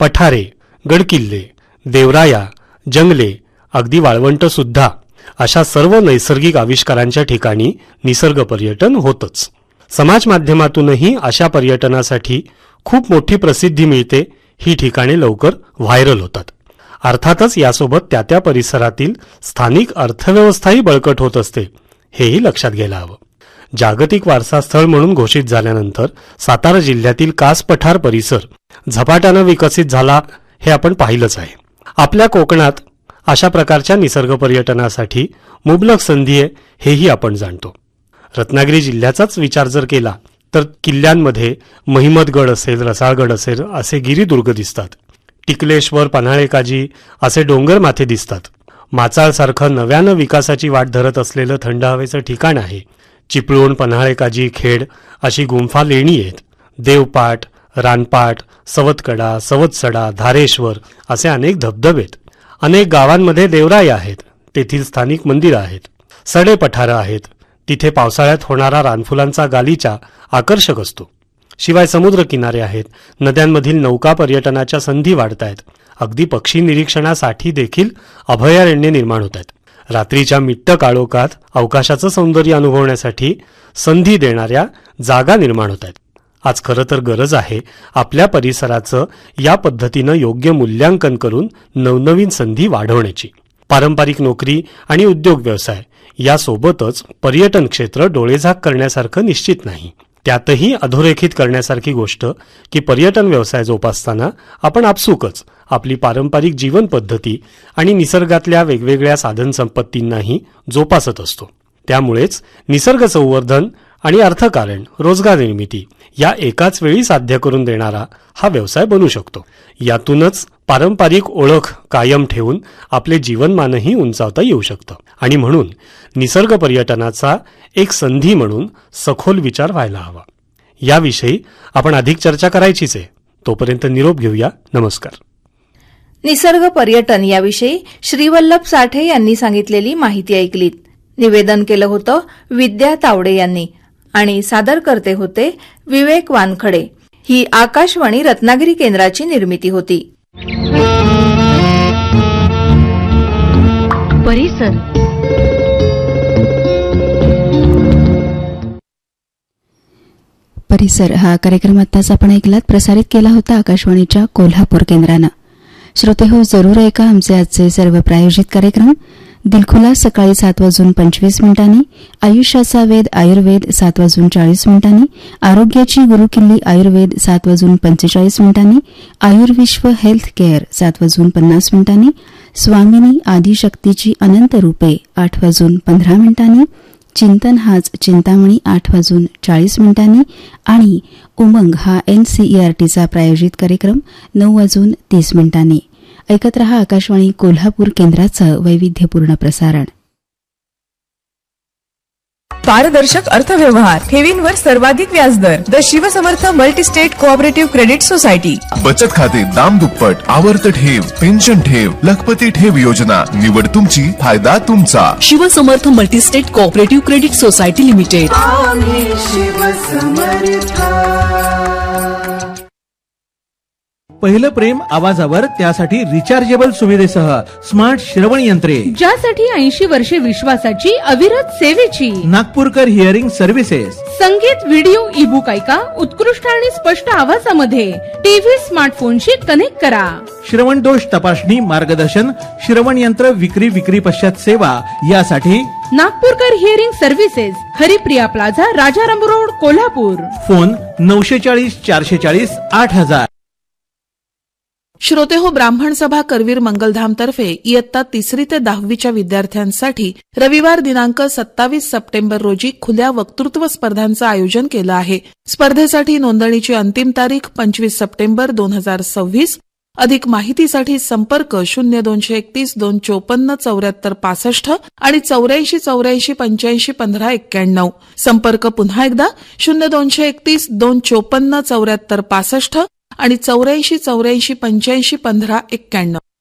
पठारे, गडकिल्ले, देवराया, जंगले, अगदी वाळवंट सुद्धा अशा सर्व नैसर्गिक आविष्कारांच्या ठिकाणी निसर्ग पर्यटन होतच. समाज माध्यमातूनही अशा पर्यटनासाठी खूप मोठी प्रसिद्धी मिळते. ही ठिकाणे लवकर व्हायरल होतात. अर्थातच यासोबत त्या परिसरातील स्थानिक अर्थव्यवस्थाही बळकट होत असते, हेही लक्षात घ्यायला हवं. जागतिक वारसा स्थळ म्हणून घोषित झाल्यानंतर सातारा जिल्ह्यातील कास पठार परिसर झपाट्यानं विकसित झाला हे आपण पाहिलंच आहे. आपल्या कोकणात अशा प्रकारच्या निसर्ग पर्यटनासाठी मुबलक संधी आहे हेही आपण जाणतो. रत्नागिरी जिल्ह्याचाच विचार जर केला तर किल्ल्यांमध्ये महिमतगड असेल, रसाळगड असेल असे गिरिदुर्ग दिसतात. टिकलेश्वर, पन्हाळेकाजी असे डोंगर माथे दिसतात. माचाळसारखं नव्यानं विकासाची वाट धरत असलेलं थंड हवेचं ठिकाण आहे. चिपळूण, पन्हाळेकाजी, खेड अशी गुंफा लेणी आहेत. देवपाट, रानपाट, सवतकडा, सवतसडा, धारेश्वर असे अनेक धबधबेत. अनेक गावांमध्ये देवराई आहेत, तेथील स्थानिक मंदिरं आहेत. सडे पठारं आहेत, तिथे पावसाळ्यात होणारा रानफुलांचा गालिचा आकर्षक असतो. शिवाय समुद्र किनारे आहेत. नद्यांमधील नौका पर्यटनाच्या संधी वाढत आहेत. अगदी पक्षी निरीक्षणासाठी देखील अभयारण्ये निर्माण होत आहेत. रात्रीच्या मिट्ट काळोखात अवकाशाचं सौंदर्य अनुभवण्यासाठी संधी देणाऱ्या जागा निर्माण होत आहेत. आज खरं तर गरज आहे आपल्या परिसराचं या पद्धतीनं योग्य मूल्यांकन करून नवनवीन संधी वाढवण्याची. पारंपरिक नोकरी आणि उद्योग व्यवसाय यासोबतच पर्यटन क्षेत्र डोळेझाक करण्यासारखं निश्चित नाही. त्यातही अधोरेखित करण्यासारखी गोष्ट की पर्यटन व्यवसाय जोपासताना आपण आपसुकच आपली पारंपरिक जीवन पद्धती आणि निसर्गातल्या वेगवेगळ्या साधनसंपत्तींनाही जोपासत असतो. त्यामुळेच निसर्ग संवर्धन आणि अर्थकारण, रोजगार निर्मिती या एकाच वेळी साध्य करून देणारा हा व्यवसाय बनू शकतो. यातूनच पारंपरिक ओळख कायम ठेवून आपले जीवनमानही उंचावता येऊ शकतं. आणि म्हणून निसर्ग पर्यटनाचा एक संधी म्हणून सखोल विचार व्हायला हवा. याविषयी आपण अधिक चर्चा करायचीच आहे. तोपर्यंत निरोप घेऊया. नमस्कार. निसर्ग पर्यटन याविषयी श्रीवल्लभ साठे यांनी सांगितलेली माहिती ऐकलीत. निवेदन केलं होतं विद्या तावडे यांनी आणि सादरकर्ते होते विवेक वानखडे. ही आकाशवाणी रत्नागिरी केंद्राची निर्मिती होती. परिसर परिसर हा कार्यक्रम आत्ताच आपण ऐकलात, प्रसारित केला होता आकाशवाणीच्या कोल्हापूर केंद्रानं. श्रोते हो, जरूर ऐका आमचे आजचे सर्व प्रायोजित कार्यक्रम. दिलखुलास सकाळी 7:25 आयुष्याचा वेद आयुर्वेद 7:40 आरोग्याची गुरुकिल्ली आयुर्वेद 7:45 आयुर्विश्व हेल्थ केअर 7:50 स्वामिनी आदिशक्तीची अनंत रूपे 8:15 चिंतन हाच चिंतामणी 8:40 आणि उमंग हा एनसीईआरटीचा प्रायोजित कार्यक्रम 9:30 ऐकत रहा आकाशवाणी कोल्हापूर केंद्राचं वैविध्यपूर्ण प्रसारण. पारदर्शक अर्थव्यवहार, ठेवींवर सर्वाधिक व्याजदर. The Shivsamarth multi-state cooperative credit society. बचत खाते दाम दुप्पट, आवर्त ठेव, पेन्शन ठेव, लखपती ठेव योजना. निवड तुमची, फायदा तुमचा. Shivsamarth multi-state cooperative credit society limited. पहिलं प्रेम आवाजावर, त्यासाठी रिचार्जेबल सुविधेसह स्मार्ट श्रवण यंत्रे, ज्यासाठी 80 वर्षे विश्वासाची अविरत सेवेची. नागपूरकर हिअरिंग सर्व्हिसेस. संगीत, व्हिडिओ, ई बुक ऐका उत्कृष्ट आणि स्पष्ट आवाजामध्ये. टीव्ही, स्मार्टफोनशी कनेक्ट करा. श्रवण दोष तपासणी, मार्गदर्शन, श्रवण यंत्र विक्री पश्चात सेवा यासाठी नागपूरकर hearing services, Haripriya plaza, Rajaram road, Kolhapur. Phone 940 440 8000. श्रोते हो, ब्राह्मण सभा करवीर मंगलधाम तर्फे इयत्ता 3री ते 10वीच्या विद्यार्थ्यांसाठी रविवार दिनांक 27 सप्टेंबर रोजी खुल्या वक्तृत्व स्पर्धांचं आयोजन केलं आहे. स्पर्धेसाठी नोंदणीची अंतिम तारीख 25 सप्टेंबर 2026. अधिक माहितीसाठी संपर्क 0231 254 74 65 आणि 84 84 85 15 91. संपर्क पुन्हा एकदा 0231 254 74 65 आणि 84 84 85 15 91.